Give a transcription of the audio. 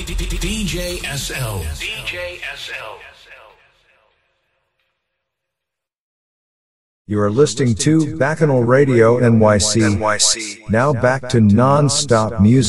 DJ SL. DJ SL. You are listening to Bacchanal Radio NYC. Now back to non-stop music.